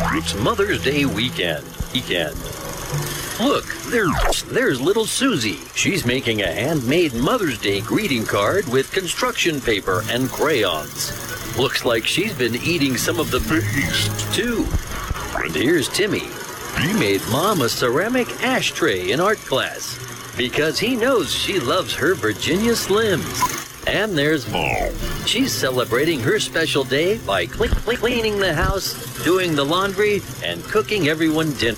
It's Mother's Day weekend. Look, there's little Susie. She's making a handmade Mother's Day greeting card with construction paper and crayons. Looks like she's been eating some of the best, too. And here's Timmy. He made Mom a ceramic ashtray in art class because he knows she loves her Virginia Slims. And there's Mom. She's celebrating her special day by cleaning the house, doing the laundry, and cooking everyone dinner.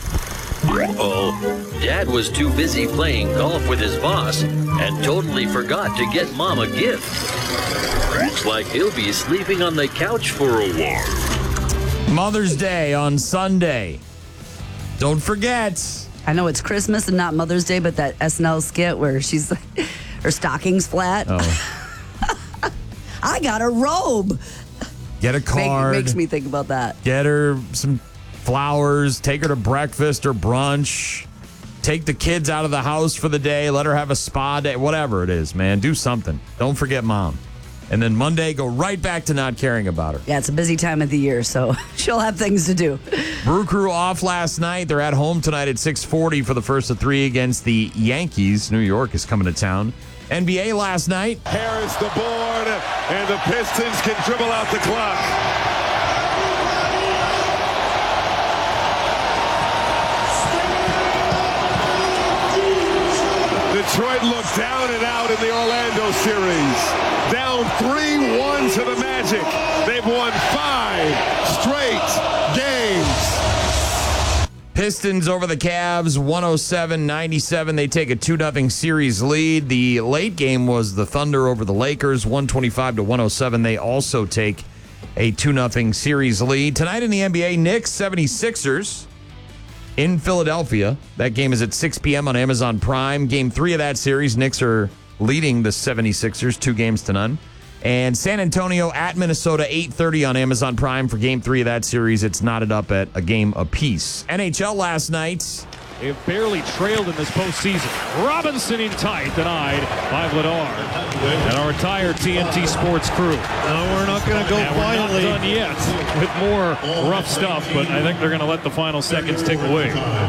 Dad was too busy playing golf with his boss and totally forgot to get Mom a gift. Looks like he'll be sleeping on the couch for a while. Mother's Day on Sunday. Don't forget. I know it's Christmas and not Mother's Day, but that SNL skit where she's her stocking's flat. Oh. I got a robe. Get a card. Makes me think about that. Get her some flowers. Take her to breakfast or brunch. Take the kids out of the house for the day. Let her have a spa day. Whatever it is, man. Do something. Don't forget Mom. And then Monday, go right back to not caring about her. Yeah, it's a busy time of the year, so she'll have things to do. Brew Crew off last night. They're at home tonight at 6:40 for the first of three against the Yankees. New York is coming to town. NBA last night. Harris the board, and the Pistons can dribble out the clock. Detroit looked down and out in the Orlando series. Down 3-1 to the Magic. They've won 5 straight games. Pistons over the Cavs, 107-97. They take a 2-0 series lead. The late game was the Thunder over the Lakers, 125-107. They also take a 2-0 series lead. Tonight in the NBA, Knicks 76ers in Philadelphia. That game is at 6 p.m. on Amazon Prime. Game 3 of that series, Knicks are leading the 76ers 2-0. And San Antonio at Minnesota, 8:30 on Amazon Prime for Game 3 of that series. It's knotted up at a game apiece. NHL last night. They've barely trailed in this postseason. Robinson in tight, denied by Vladar. And our entire TNT Sports crew. No, we're not going to go finally. We're not done yet with more rough stuff, but I think they're going to let the final seconds tick away.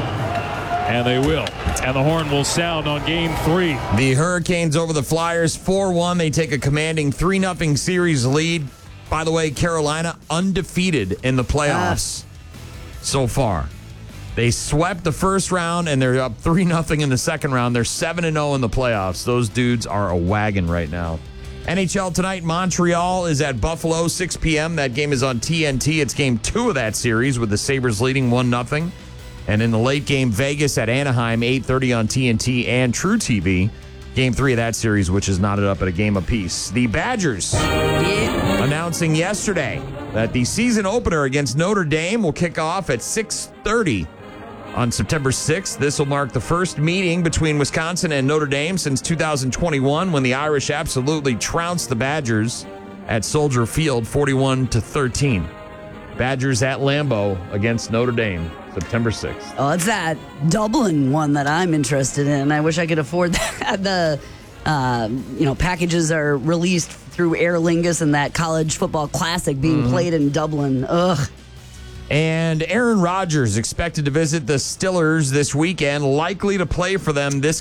And they will. And the horn will sound on Game 3. The Hurricanes over the Flyers, 4-1. They take a commanding 3-0 series lead. By the way, Carolina undefeated in the playoffs so far. They swept the first round, and they're up 3-0 in the second round. They're 7-0 in the playoffs. Those dudes are a wagon right now. NHL tonight, Montreal is at Buffalo, 6 p.m. That game is on TNT. It's Game 2 of that series with the Sabres leading 1-0. And in the late game, Vegas at Anaheim, 8:30 on TNT and True TV. Game 3 of that series, which is knotted up at a game apiece. The Badgers announcing yesterday that the season opener against Notre Dame will kick off at 6:30 on September 6th. This will mark the first meeting between Wisconsin and Notre Dame since 2021, when the Irish absolutely trounced the Badgers at Soldier Field, 41-13. Badgers at Lambeau against Notre Dame, September 6th. Oh, it's that Dublin one that I'm interested in. I wish I could afford that. The packages are released through Aer Lingus and that college football classic being played in Dublin. Ugh. And Aaron Rodgers expected to visit the Steelers this weekend, likely to play for them this